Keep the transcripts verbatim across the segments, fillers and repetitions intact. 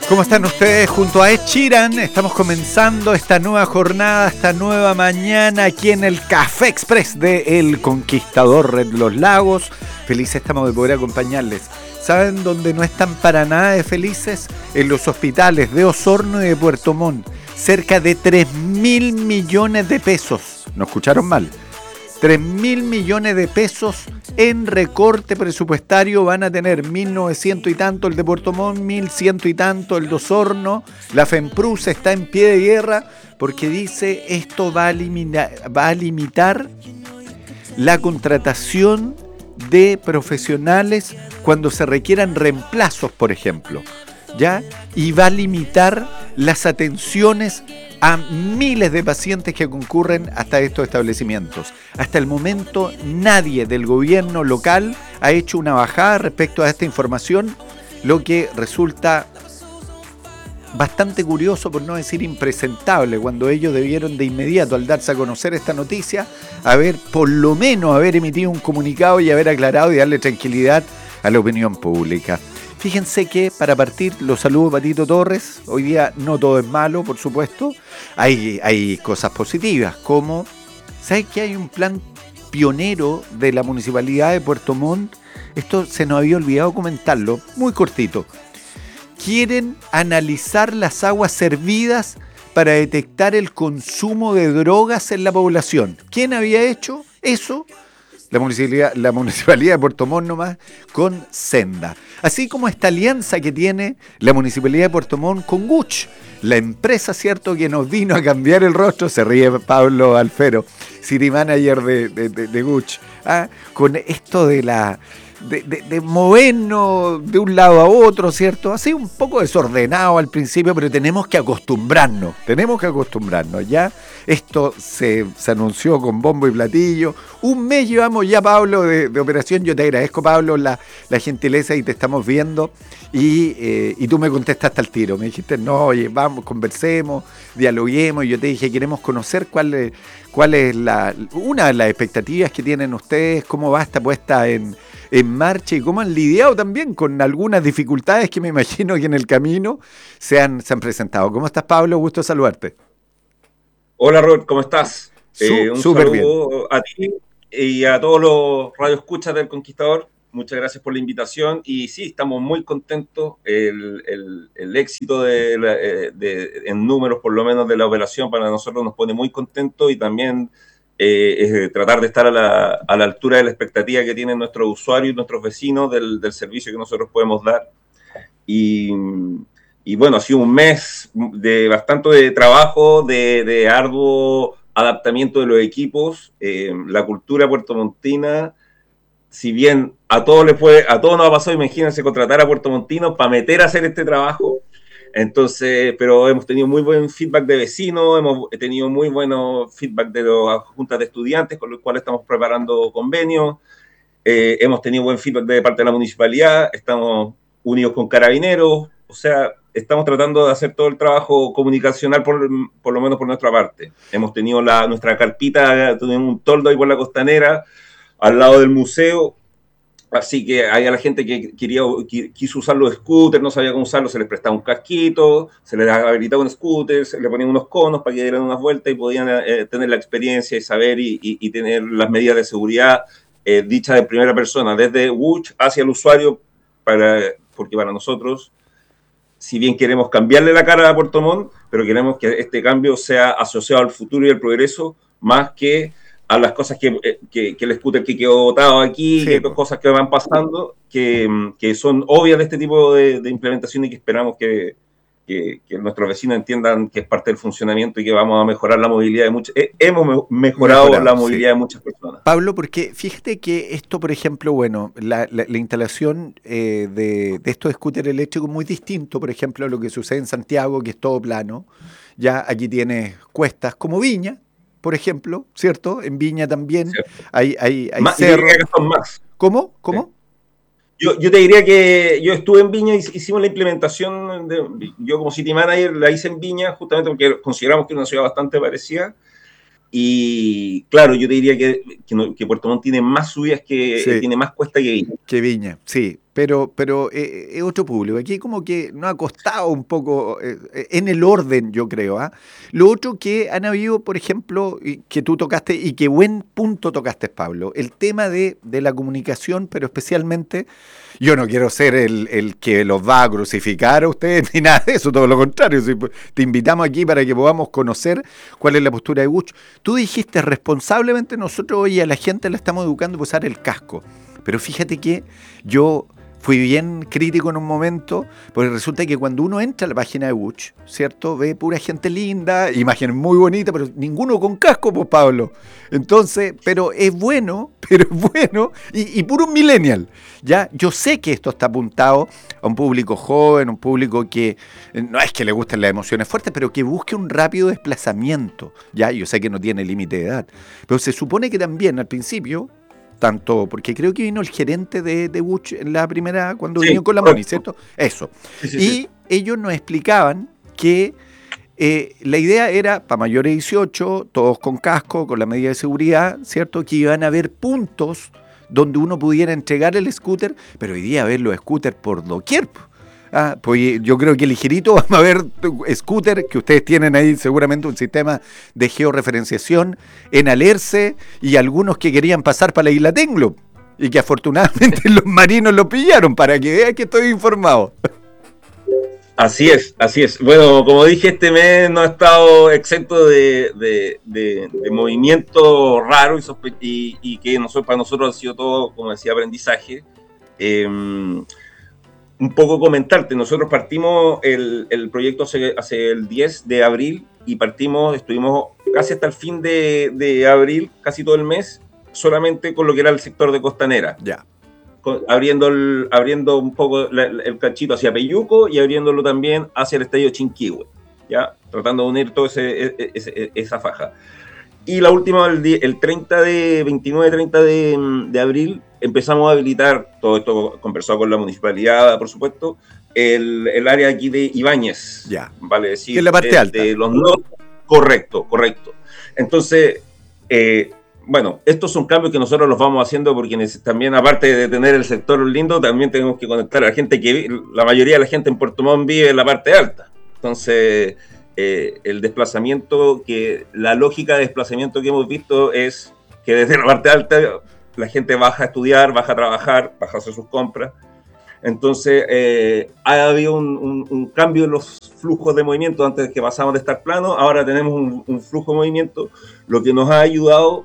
¿Cómo están ustedes? Junto a Ed Sheeran estamos comenzando esta nueva jornada, esta nueva mañana aquí en el Café Express de El Conquistador Red Los Lagos. Felices estamos de poder acompañarles. ¿Saben dónde no están para nada de felices? En los hospitales de Osorno y de Puerto Montt. Cerca de tres mil millones de pesos. ¿No escucharon mal? tres mil millones de pesos en recorte presupuestario van a tener. Mil novecientos y tanto el de Puerto Montt, mil ciento y tanto el de Osorno. La FEMPRUS está en pie de guerra porque dice esto va a limitar, va a limitar la contratación de profesionales cuando se requieran reemplazos, por ejemplo, ¿ya? Y va a limitar las atenciones a miles de pacientes que concurren hasta estos establecimientos. Hasta el momento nadie del gobierno local ha hecho una bajada respecto a esta información, lo que resulta bastante curioso, por no decir impresentable, cuando ellos debieron de inmediato, al darse a conocer esta noticia, haber por lo menos haber emitido un comunicado y haber aclarado y darle tranquilidad a la opinión pública. Fíjense que, para partir, los saludo Patito Torres. Hoy día no todo es malo, por supuesto. Hay, hay cosas positivas, como, ¿sabes que hay un plan pionero de la Municipalidad de Puerto Montt? Esto se nos había olvidado comentarlo, muy cortito. Quieren analizar las aguas servidas para detectar el consumo de drogas en la población. ¿Quién había hecho eso? La municipalidad, la municipalidad de Puerto Montt nomás, con Senda. Así como esta alianza que tiene la municipalidad de Puerto Montt con Guch, la empresa, cierto, que nos vino a cambiar el rostro, se ríe Pablo Alfero, city manager de, de, de, de Guch, ¿ah? Con esto de la... De, de, de movernos de un lado a otro, ¿cierto? Así un poco desordenado al principio, pero tenemos que acostumbrarnos, tenemos que acostumbrarnos, ¿ya? Esto se, se anunció con bombo y platillo. Un mes llevamos ya, Pablo, de, de operación. Yo te agradezco, Pablo, la, la gentileza y te estamos viendo. Y, eh, y tú me contestaste al tiro. Me dijiste, no, oye, vamos, conversemos, dialoguemos. Y yo te dije, queremos conocer cuál es, cuál es la, una de las expectativas que tienen ustedes, cómo va esta puesta en... en marcha y cómo han lidiado también con algunas dificultades que me imagino que en el camino se han, se han presentado. ¿Cómo estás, Pablo? Gusto saludarte. Hola, Robert, ¿cómo estás? Su, Eh, un súper saludo bien. a ti y a todos los radioescuchas del Conquistador. Muchas gracias por la invitación y sí, estamos muy contentos. El, el, el éxito de, de, de, en números, por lo menos, de la operación para nosotros nos pone muy contentos y también eh, es tratar de estar a la, a la altura de la expectativa que tienen nuestros usuarios y nuestros vecinos del, del servicio que nosotros podemos dar. Y, y bueno, ha sido un mes de bastante de trabajo, de, de arduo adaptamiento de los equipos. Eh, la cultura puertomontina, si bien a todos les fue, a todos nos ha pasado, imagínense contratar a puertomontinos para meter a hacer este trabajo. Entonces, pero hemos tenido muy buen feedback de vecinos, hemos tenido muy buenos feedback de las juntas de estudiantes con los cuales estamos preparando convenios, eh, hemos tenido buen feedback de parte de la municipalidad, estamos unidos con carabineros, o sea, estamos tratando de hacer todo el trabajo comunicacional por, por lo menos por nuestra parte. Hemos tenido la, nuestra carpita, tenemos un toldo ahí por la costanera, al lado del museo. Así que hay a la gente que quería, quiso usar los scooters, no sabía cómo usarlos, se les prestaba un casquito, se les habilitaba un scooter, se les ponían unos conos para que dieran unas vueltas y podían eh, tener la experiencia y saber y, y, y tener las medidas de seguridad eh, dichas de primera persona, desde Guch hacia el usuario, para, porque para nosotros, si bien queremos cambiarle la cara a Puerto Montt, pero queremos que este cambio sea asociado al futuro y al progreso, más que a las cosas que, que, que el scooter que quedó botado aquí, sí, que pues. Cosas que van pasando, que, que son obvias de este tipo de, de implementación y que esperamos que, que, que nuestros vecinos entiendan que es parte del funcionamiento y que vamos a mejorar la movilidad de muchas, eh, hemos mejorado, mejorado la movilidad sí. de muchas personas. Pablo, porque fíjate que esto, por ejemplo, bueno, la, la, la instalación eh, de, de estos scooters eléctricos es muy distinto, por ejemplo, a lo que sucede en Santiago, que es todo plano. Ya aquí tienes cuestas como Viña, por ejemplo, ¿cierto? En Viña también ¿cierto? hay, hay, hay más, cerros. Que son más. ¿Cómo? ¿Cómo? Sí. Yo, yo te diría que yo estuve en Viña y hicimos la implementación, de, yo como City Manager la hice en Viña justamente porque consideramos que es una ciudad bastante parecida. Y claro, yo te diría que, que, no, que Puerto Montt tiene más subidas, que sí. tiene más cuesta que Viña. Que Viña, sí. pero, pero eh, es otro público. Aquí como que nos ha costado un poco eh, en el orden, yo creo. ¿ah? Lo otro que han habido, por ejemplo, y que tú tocaste, y qué buen punto tocaste, Pablo, el tema de, de la comunicación, pero especialmente, yo no quiero ser el, el que los va a crucificar a ustedes, ni nada de eso, todo lo contrario. Si te invitamos aquí para que podamos conocer cuál es la postura de Bush. Tú dijiste, responsablemente nosotros hoy a la gente la estamos educando a usar el casco. Pero fíjate que yo fui bien crítico en un momento, porque resulta que cuando uno entra a la página de Bush, ¿cierto? Ve pura gente linda, imágenes muy bonitas, pero ninguno con casco, pues, Pablo. Entonces, pero es bueno, pero es bueno, y, y puro millennial. Ya, yo sé que esto está apuntado a un público joven, un público que no es que le gusten las emociones fuertes, pero que busque un rápido desplazamiento. Ya, yo sé que no tiene límite de edad, pero se supone que también al principio, tanto, porque creo que vino el gerente de, de Bush en la primera, cuando sí, vino con la Moni, ¿cierto? Eso. Sí, sí, y sí. Ellos nos explicaban que eh, la idea era, para mayores de dieciocho, todos con casco, con la medida de seguridad, ¿cierto? Que iban a haber puntos donde uno pudiera entregar el scooter, pero hoy día ver los scooters por doquier. Ah, pues yo creo que ligerito vamos a ver scooter, que ustedes tienen ahí seguramente un sistema de georreferenciación en Alerce, y algunos que querían pasar para la isla Tenglo y que afortunadamente los marinos lo pillaron, para que vean que estoy informado. Así es, así es. Bueno, como dije, este mes no ha estado exento de, de, de, de movimientos raros y, y, y que nosotros, para nosotros ha sido todo, como decía, aprendizaje. Eh, Un poco comentarte, nosotros partimos el, el proyecto hace, hace el diez de abril y partimos, estuvimos casi hasta el fin de, de abril, casi todo el mes, solamente con lo que era el sector de Costanera. Ya. Con, abriendo, el, abriendo un poco la, el cachito hacia Peyuco y abriéndolo también hacia el estadio Chinquihue, ya, tratando de unir toda ese, ese, esa faja. Y la última, el, el treinta de, veintinueve treinta de, de abril, empezamos a habilitar, todo esto conversado con la municipalidad, por supuesto, el, el área aquí de Ibáñez. Ya. Vale decir, que es la parte de, alta. De los no, correcto, correcto. Entonces, eh, bueno, estos son cambios que nosotros los vamos haciendo porque también, aparte de tener el sector lindo, también tenemos que conectar a la gente que vive, la mayoría de la gente en Puerto Montt vive en la parte alta. Entonces, eh, el desplazamiento, que la lógica de desplazamiento que hemos visto es que desde la parte alta la gente baja a estudiar, baja a trabajar, baja a hacer sus compras. Entonces, eh, ha habido un, un, un cambio en los flujos de movimiento. Antes que pasamos de estar plano, ahora tenemos un, un flujo de movimiento, lo que nos ha ayudado,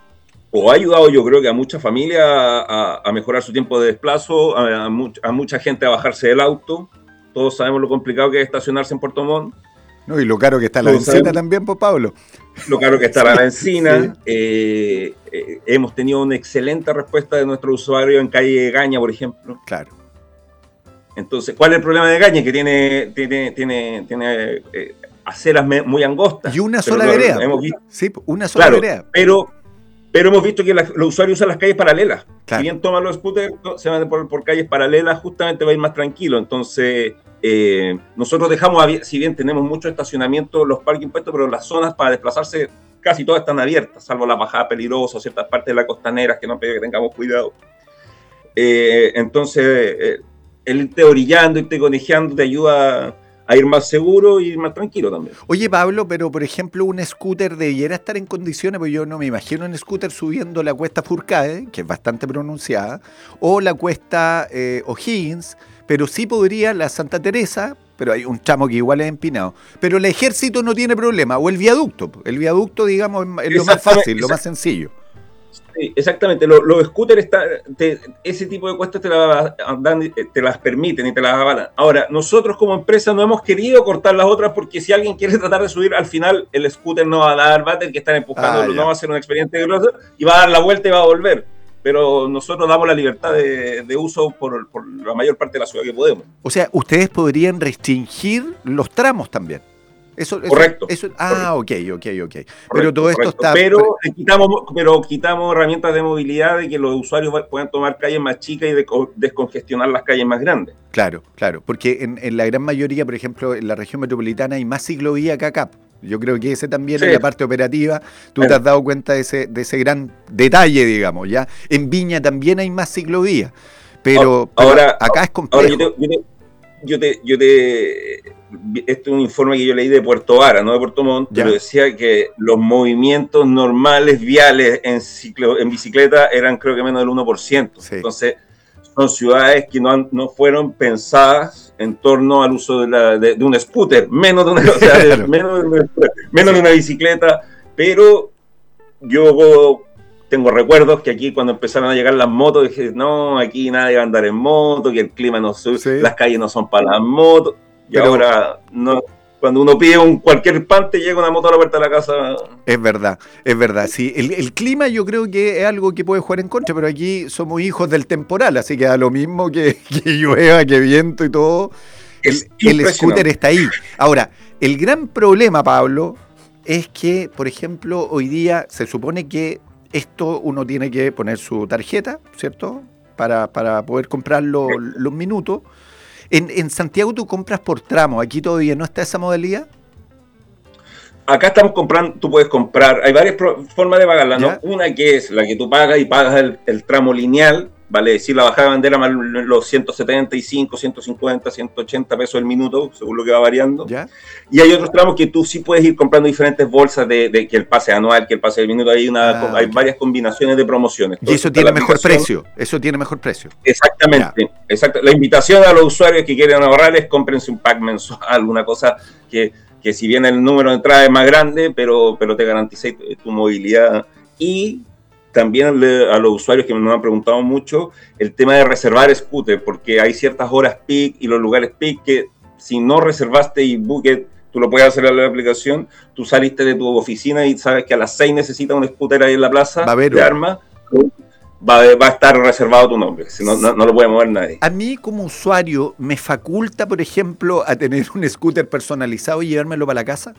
o ha ayudado yo creo que a muchas familias a, a mejorar su tiempo de desplazo, a, a, much, a mucha gente a bajarse del auto. Todos sabemos lo complicado que es estacionarse en Puerto Montt. No, y lo caro que está la encina también, pues, Pablo. Lo caro que está sí, la encina. Sí. Eh, eh, hemos tenido una excelente respuesta de nuestros usuarios en calle Gaña, por ejemplo. Claro. Entonces, ¿cuál es el problema de Gaña? Que tiene, tiene, tiene, tiene eh, aceras muy angostas. Y una sola vereda. Hemos visto, sí, una sola claro, vereda. Pero, pero hemos visto que la, los usuarios usan las calles paralelas. Claro. Si bien toman los scooters, se van por, por calles paralelas, justamente va a ir más tranquilo. Entonces, eh, nosotros dejamos, si bien tenemos mucho estacionamiento, los parking puestos, pero las zonas para desplazarse casi todas están abiertas, salvo la bajada peligrosa, ciertas partes de la costanera que no pide que tengamos cuidado. Eh, entonces, eh, el irte orillando, irte conejeando te ayuda a ir más seguro y más tranquilo también. Oye, Pablo, pero por ejemplo un scooter debiera estar en condiciones, porque yo no me imagino un scooter subiendo la cuesta Furcade, que es bastante pronunciada, o la cuesta eh, O'Higgins, pero sí podría la Santa Teresa, pero hay un tramo que igual es empinado. Pero el Ejército no tiene problema, o el viaducto. El viaducto, digamos, es lo más fácil, lo más sencillo. Sí, exactamente, los, los scooters, está, te, ese tipo de cuestas te, la, dan, te las permiten y te las avalan. Ahora, nosotros como empresa no hemos querido cortar las otras porque si alguien quiere tratar de subir, al final el scooter no va a dar, va a tener que estar empujando, ah, no va a ser una experiencia grosa y va a dar la vuelta y va a volver. Pero nosotros damos la libertad de, de uso por, por la mayor parte de la ciudad que podemos. O sea, ustedes podrían restringir los tramos también. Eso, eso, correcto. Eso, ah, correcto. ok, ok, ok. Correcto, pero todo esto correcto. está... Pero quitamos, pero quitamos herramientas de movilidad de que los usuarios puedan tomar calles más chicas y de, descongestionar las calles más grandes. Claro, claro. Porque en, en la gran mayoría, por ejemplo, en la región metropolitana hay más ciclovía que acá. Yo creo que ese también sí. Es la parte operativa. Tú sí. Te has dado cuenta de ese, de ese gran detalle, digamos, ¿ya? En Viña también hay más ciclovía. pero, pero ahora, acá es complejo. Ahora yo te, yo te, yo te, yo te, este es un informe que yo leí de Puerto Vara, no de Puerto Montt, pero decía que los movimientos normales viales en, ciclo, en bicicleta eran creo que menos del uno por ciento. Sí. Entonces, son ciudades que no, han, no fueron pensadas en torno al uso de, la, de, de un scooter, menos de una, o sea, de, menos de una, menos sí. de una bicicleta, pero yo tengo recuerdos que aquí cuando empezaron a llegar las motos, dije, no, aquí nadie va a andar en moto, que el clima no sube, sí. las calles no son para las motos, y pero, ahora no, cuando uno pide un cualquier pan, te llega una moto a la puerta de la casa. Es verdad, es verdad, sí. El, el clima yo creo que es algo que puede jugar en contra, pero aquí somos hijos del temporal, así que da lo mismo que, que llueva, que viento y todo. El, el scooter está ahí. Ahora, el gran problema, Pablo, es que, por ejemplo, hoy día se supone que esto uno tiene que poner su tarjeta, ¿cierto? Para, para poder comprar lo, los minutos. En, en Santiago tú compras por tramo, aquí todavía no está esa modalidad. Acá estamos comprando, tú puedes comprar, hay varias formas de pagarla, ¿no? Una que es la que tú pagas y pagas el, el tramo lineal, vale decir la bajada de bandera más los ciento setenta y cinco, ciento cincuenta, ciento ochenta pesos el minuto, según lo que va variando. ¿Ya? Y hay otros tramos que tú sí puedes ir comprando diferentes bolsas de, de que el pase anual, que el pase del minuto, hay, una, ah, hay okay. varias combinaciones de promociones. Y eso tiene mejor precio, eso tiene mejor precio. Exactamente, exacto. La invitación a los usuarios que quieren ahorrar es cómprense un pack mensual, alguna cosa que, que si bien el número de entrada es más grande, pero, pero te garantiza tu, tu movilidad. Y también le, a los usuarios que nos han preguntado mucho, el tema de reservar scooter, porque hay ciertas horas peak y los lugares peak que si no reservaste y bucket, tú lo puedes hacer en la aplicación, tú saliste de tu oficina y sabes que a las seis necesitas un scooter ahí en la plaza de armas, va, va a estar reservado tu nombre, si no, no, no lo puede mover nadie. A mí como usuario, ¿me faculta, por ejemplo, a tener un scooter personalizado y llevármelo para la casa?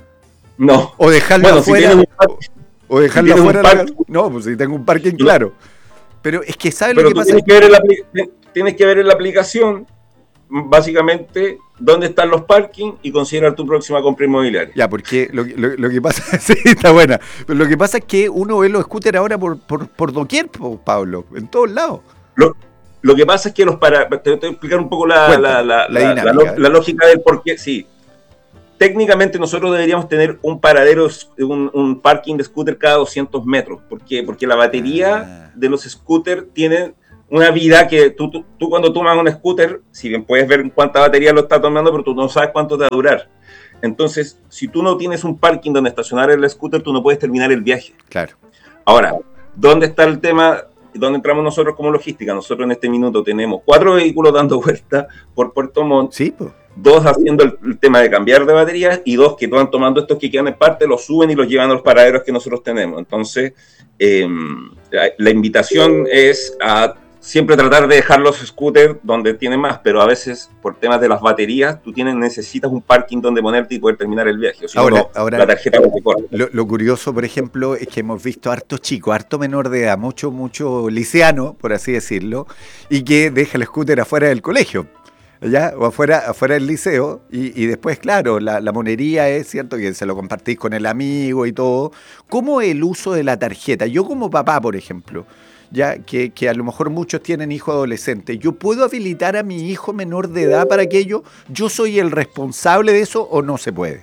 No. O dejarlo bueno, afuera. Si O dejarlo si afuera. La... No, pues si tengo un parking, claro. Pero es que ¿sabes Pero lo que pasa? Tienes que, ver en la, tienes que ver en la aplicación, básicamente, dónde están los parkings y considerar tu próxima compra inmobiliaria. Ya, porque lo, lo, lo que pasa, sí, está buena. Pero lo que pasa es que uno ve los scooters ahora por, por, por doquier, Pablo, en todos lados. Lo, lo que pasa es que los para. Te voy a explicar un poco la, Cuenta, la, la, la, dinámica, la, la, la lógica del por qué. Sí. Técnicamente nosotros deberíamos tener un paradero, un, un parking de scooter cada doscientos metros. ¿Por qué? Porque la batería ah. de los scooters tiene una vida que tú, tú, tú cuando tomas un scooter, si bien puedes ver cuánta batería lo está tomando, pero tú no sabes cuánto te va a durar. Entonces, si tú no tienes un parking donde estacionar el scooter, tú no puedes terminar el viaje. Claro. Ahora, ¿dónde está el tema? ¿Dónde entramos nosotros como logística? Nosotros en este minuto tenemos cuatro vehículos dando vueltas por Puerto Montt. Sí, pues. Dos haciendo el, el tema de cambiar de baterías y dos que van tomando estos que quedan en parte, los suben y los llevan a los paraderos que nosotros tenemos. Entonces, eh, la, la invitación es a siempre tratar de dejar los scooters donde tienen más, pero a veces por temas de las baterías, tú tienes, necesitas un parking donde ponerte y poder terminar el viaje. O si ahora, no, ahora, la tarjeta no te corre. Lo, lo curioso, por ejemplo, es que hemos visto harto chico, harto menor de edad, mucho, mucho liceano, por así decirlo, y que deja el scooter afuera del colegio. ¿Ya? O afuera, afuera del liceo, y, y después, claro, la, la monería es cierto que se lo compartís con el amigo y todo. ¿Cómo el uso de la tarjeta? Yo como papá, por ejemplo, ya que, que a lo mejor muchos tienen hijos adolescentes, ¿yo puedo habilitar a mi hijo menor de edad para aquello? ¿Yo soy el responsable de eso o no se puede?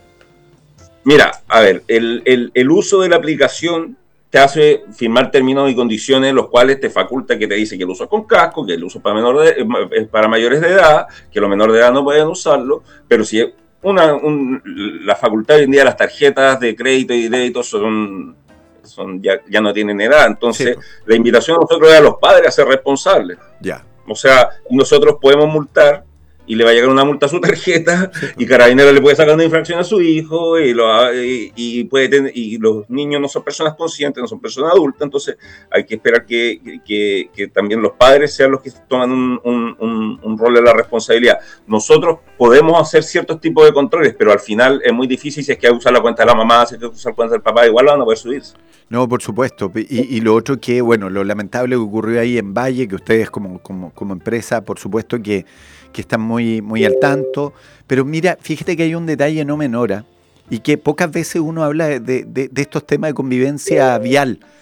Mira, a ver, el, el, el uso de la aplicación te hace firmar términos y condiciones, los cuales te faculta que te dice que el uso es con casco, que el uso es para, menor de, es para mayores de edad, que los menores de edad no pueden usarlo, pero si una, un, la facultad hoy en día, las tarjetas de crédito y débito son, son ya, ya no tienen edad, entonces sí. La invitación a nosotros es a los padres a ser responsables. Ya. O sea, nosotros podemos multar y le va a llegar una multa a su tarjeta y Carabineros le puede sacar una infracción a su hijo y, lo, y, y, puede tener, y los niños no son personas conscientes, no son personas adultas, entonces hay que esperar que, que, que también los padres sean los que toman un, un, un, un rol de la responsabilidad. Nosotros podemos hacer ciertos tipos de controles, pero al final es muy difícil si es que hay que usar la cuenta de la mamá, si es que hay que usar la cuenta del papá, igual van a poder subirse. No, por supuesto. Y, y lo otro que, bueno, lo lamentable que ocurrió ahí en Valle, que ustedes como, como, como empresa, por supuesto que que están muy, muy al tanto, pero mira, fíjate que hay un detalle no menor, y que pocas veces uno habla de, de, de estos temas de convivencia vial.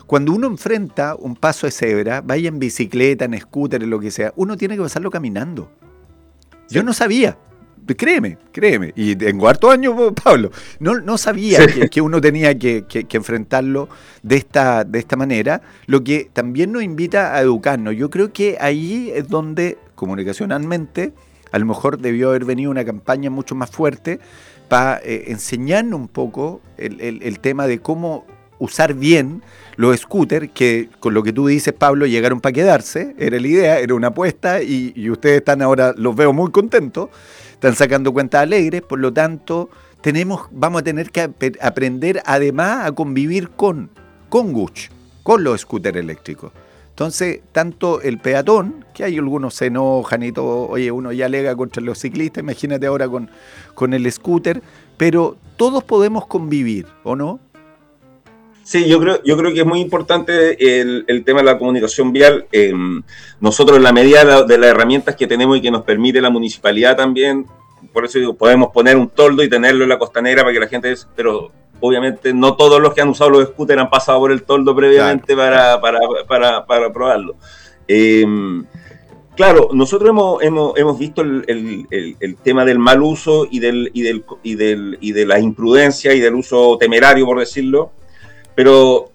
cuando uno enfrenta un paso de cebra, vaya en bicicleta, en scooter, en lo que sea, uno tiene que pasarlo caminando. Sí. Yo no sabía. Créeme, créeme. Y en cuarto año, Pablo, no, no sabía sí. que, que uno tenía que, que, que enfrentarlo de esta, de esta manera, lo que también nos invita a educarnos. Yo creo que ahí es donde, comunicacionalmente, a lo mejor debió haber venido una campaña mucho más fuerte para eh, enseñarnos un poco el, el, el tema de cómo usar bien los scooters, que con lo que tú dices, Pablo, llegaron para quedarse, era la idea, era una apuesta, y, y ustedes están ahora, los veo muy contentos, están sacando cuentas alegres, por lo tanto, tenemos, vamos a tener que ap- aprender además a convivir con, con Guch, con los scooters eléctricos. Entonces, tanto el peatón, que hay algunos se enojan y todo, oye, uno ya alega contra los ciclistas, imagínate ahora con, con el scooter, pero todos podemos convivir, ¿o no? Sí, yo creo, yo creo que es muy importante el, el tema de la comunicación vial. Eh, nosotros, en la medida de, la, de las herramientas que tenemos y que nos permite la municipalidad también, por eso digo, podemos poner un toldo y tenerlo en la costanera para que la gente... Pero obviamente no todos los que han usado los scooters han pasado por el toldo previamente, claro, para, para, para, para probarlo. Eh, claro, nosotros hemos, hemos, hemos visto el, el, el, el tema del mal uso y, del, y, del, y, del, y de la imprudencia y del uso temerario, por decirlo. Pero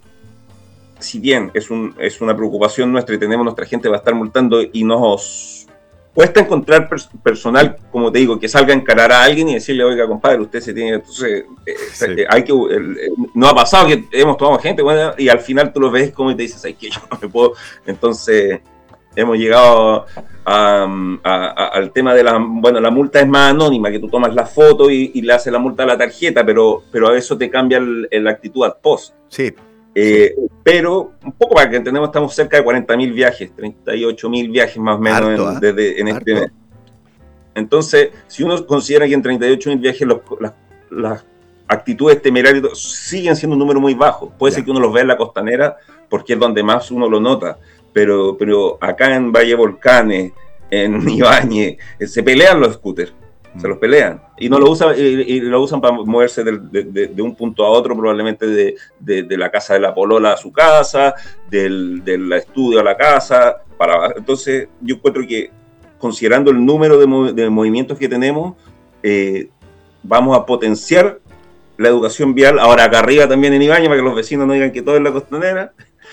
si bien es, un, es una preocupación nuestra y tenemos nuestra gente va a estar multando y nos cuesta encontrar pers- personal, como te digo, que salga a encarar a alguien y decirle, oiga, compadre, usted se tiene... Entonces, eh, sí. eh, hay que, eh, no ha pasado que hemos tomado gente, bueno, y al final tú lo ves como y te dices, ay, que yo no me puedo... Entonces, hemos llegado a, a, a, al tema de la... Bueno, la multa es más anónima, que tú tomas la foto y, y le haces la multa a la tarjeta, pero, pero a eso te cambia el, el, la actitud ad post. Sí. Eh, sí. Pero, un poco para que entendamos, estamos cerca de cuarenta mil viajes, treinta y ocho mil viajes más o menos. Harto, en, ¿eh? desde, en este mes. Entonces, si uno considera que en treinta y ocho mil viajes los, las, las actitudes temerarias siguen siendo un número muy bajo, puede ya. ser que uno los vea en la costanera porque es donde más uno lo nota, pero, pero acá en Valle Volcanes, en Ibañez, se pelean los scooters. Se los pelean y no lo usan y, y lo usan para moverse de, de, de, de un punto a otro, probablemente de, de, de la casa de la polola a su casa, del, del estudio a la casa. Para, entonces, yo encuentro que considerando el número de, mov- de movimientos que tenemos, eh, vamos a potenciar la educación vial. Ahora acá arriba también en Ibañez, para que los vecinos no digan que todo es la costanera.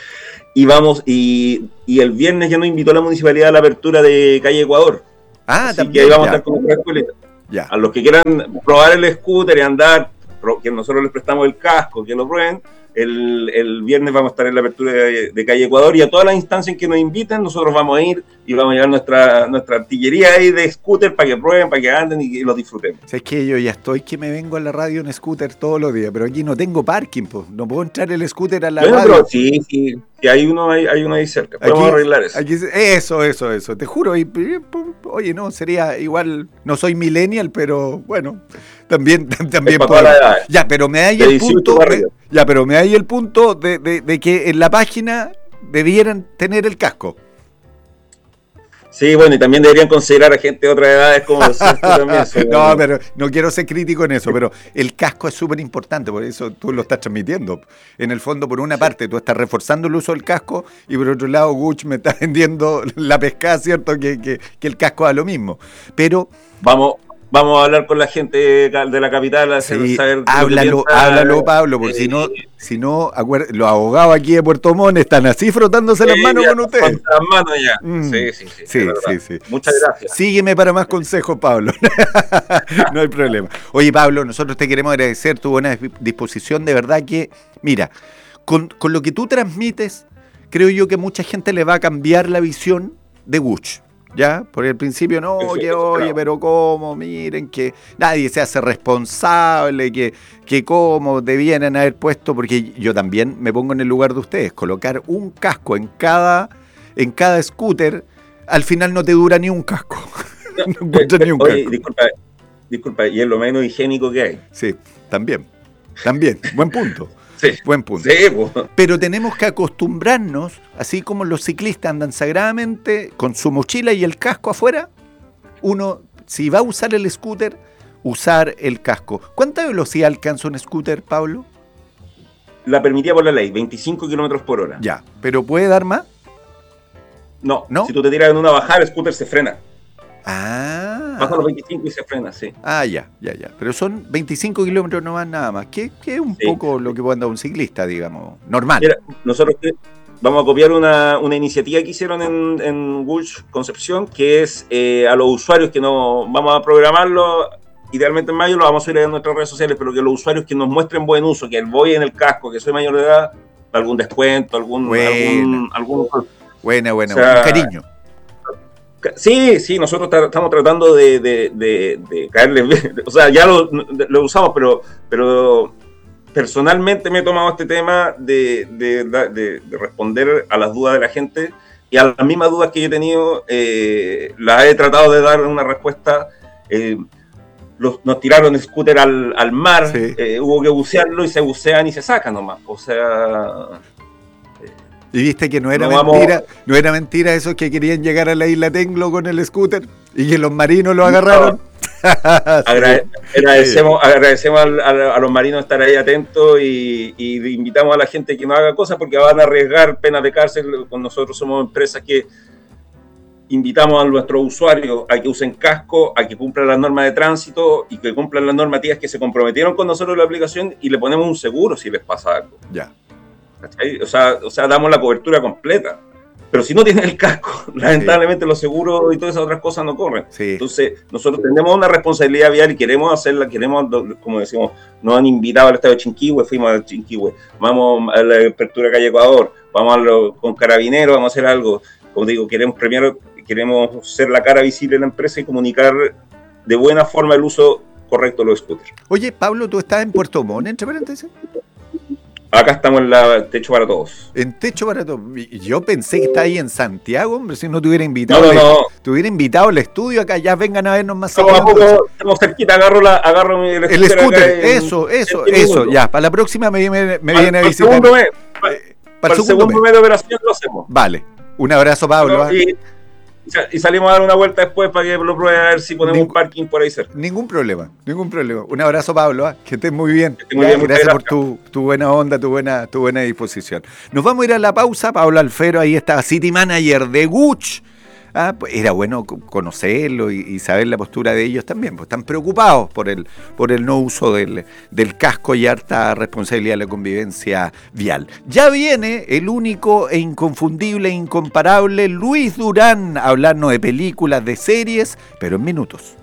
Y vamos y, y el viernes ya nos invitó la municipalidad a la apertura de calle Ecuador. Ah, así también, que ahí vamos ya. a estar con nuestra escuelita. Ya. A los que quieran probar el scooter y andar, que nosotros les prestamos el casco, que lo prueben, el, el viernes vamos a estar en la apertura de, de calle Ecuador, y a todas las instancias en que nos inviten, nosotros vamos a ir y vamos a llevar nuestra, nuestra artillería ahí de scooter para que prueben, para que anden y, y los disfrutemos. ¿Sabes qué? Yo ya estoy que me vengo a la radio en scooter todos los días, pero aquí no tengo parking, pues. No puedo entrar el scooter a la bueno, radio. Pero sí, sí, sí, hay uno, hay, hay uno ahí cerca. Podemos Aquí, arreglar eso. Aquí, eso, eso, eso. Te juro. Y, oye, no, sería igual. No soy millennial, pero bueno, también, también puedo. Ya, pero me da ahí el punto. Me, ya, pero me da ahí el punto de, de, de que en la página debieran tener el casco. Sí, bueno, y también deberían considerar a gente de otras edades como decías tú también. No, pero no quiero ser crítico en eso, pero el casco es súper importante, por eso tú lo estás transmitiendo. En el fondo, por una sí. parte, tú estás reforzando el uso del casco y por otro lado, Guch me está vendiendo la pescada, ¿cierto? Que, que, que el casco da lo mismo. Pero... Vamos... Vamos a hablar con la gente de la capital, a sí, saber háblalo, piensa, háblalo, Pablo, porque eh, si no, si no acuer- los abogados aquí de Puerto Montt están así frotándose eh, las manos con ustedes. Las manos ya. Mm, sí, sí, sí, sí, sí, sí. Muchas gracias. Sígueme para más consejos, Pablo. No hay problema. Oye, Pablo, nosotros te queremos agradecer tu buena disposición. De verdad que, mira, con, con lo que tú transmites, creo yo que mucha gente le va a cambiar la visión de Guch. ¿Ya? Por el principio, no, Perfecto, que oye, claro. pero cómo, miren, que nadie se hace responsable, que, que cómo debieran haber puesto, porque yo también me pongo en el lugar de ustedes, colocar un casco en cada, en cada scooter, al final no te dura ni un casco. No, no encuentras eh, ni un oye, casco. Disculpa, disculpa, y es lo menos higiénico que hay. Sí, también, también, buen punto. Sí, buen punto. Sí, pues. Pero tenemos que acostumbrarnos, así como los ciclistas andan sagradamente con su mochila y el casco afuera, uno, si va a usar el scooter, usar el casco. ¿Cuánta velocidad alcanza un scooter, Pablo? la permitida por la ley, veinticinco kilómetros por hora. Ya, pero ¿puede dar más? No, ¿No? Si tú te tiras en una bajada, el scooter se frena. Ah. Baja los veinticinco y se frena, sí. Ah, ya, ya, ya. Pero son veinticinco kilómetros nomás nada más. Que, que es un Sí. poco lo que puede andar un ciclista, digamos. Normal. Mira, nosotros que- vamos a copiar una, una iniciativa que hicieron en, en Gulch Concepción, que es eh, a los usuarios que no vamos a programarlo, idealmente en mayo lo vamos a subir en nuestras redes sociales, pero que los usuarios que nos muestren buen uso, que voy en el casco, que soy mayor de edad, algún descuento, algún... Buena. algún, algún Buena, buena, O sea, un cariño. Sí, sí, nosotros tra- estamos tratando de, de, de, de caerles bien. O sea, ya lo, lo usamos, pero, pero personalmente me he tomado este tema de, de, de, de responder a las dudas de la gente, y a las mismas dudas que yo he tenido, eh, las he tratado de dar una respuesta. Eh, los, nos tiraron el scooter al, al mar, Sí. eh, hubo que bucearlo y se bucean y se sacan nomás. O sea... Y viste que no era No vamos- mentira, no era mentira esos que querían llegar a la isla Tenglo con el scooter y que los marinos lo agarraron. Agrade- agradecemos agradecemos al- a, a los marinos estar ahí atentos, y, y invitamos a la gente que no haga cosas porque van a arriesgar penas de cárcel. Con nosotros somos empresas que invitamos a nuestros usuarios a que usen casco, a que cumplan las normas de tránsito y que cumplan las normativas que se comprometieron con nosotros en la aplicación, y le ponemos un seguro si les pasa algo. Ya. ¿Cachai? O sea, o sea, damos la cobertura completa. Pero si no tienen el casco, lamentablemente los seguros y todas esas otras cosas no corren. Sí. Entonces, nosotros tenemos una responsabilidad vial y queremos hacerla, queremos, como decimos, nos han invitado al estadio de Chinquihue, fuimos al Chinquihue, vamos a la apertura de Calle Ecuador, vamos a lo, con Carabineros, vamos a hacer algo. Como digo, queremos premiar, queremos ser la cara visible de la empresa y comunicar de buena forma el uso correcto de los scooters. Oye, Pablo, ¿tú estás en Puerto Montt, entre paréntesis? Acá estamos en la Techo para Todos. En Techo para Todos. Y yo pensé que está ahí en Santiago, hombre, si no te hubiera invitado. No, no, al- no. Te hubiera invitado al estudio acá, ya vengan a vernos más Estamos, a seguido, entonces. poco, estamos cerquita, agarro, la, agarro mi- el, El scooter scooter, acá en- eso, eso, en eso, minutos. ya. Para la próxima me, me, me Para- viene a para el visitar. segundo mes, para, Eh, para el segundo mes de operación lo hacemos. Vale. Un abrazo, Pablo. ¿ah? Y, y salimos a dar una vuelta después para que lo prueben, a ver si ponemos Ningún- un parking por ahí cerca. Ningún problema, ningún problema. Un abrazo, Pablo. ¿ah? Que estés muy bien. estés muy Ya, bien, muchas gracias por gracias. tu, tu buena onda, tu buena, tu buena disposición. Nos vamos a ir a la pausa. Pablo Alfero, ahí está, City Manager de Gucci. Ah, pues era bueno co- conocerlo y, y saber la postura de ellos también, pues están preocupados por el, por el no uso del, del casco y harta responsabilidad de la convivencia vial. Ya viene el único e inconfundible e incomparable Luis Durán a hablarnos de películas, de series, pero en minutos.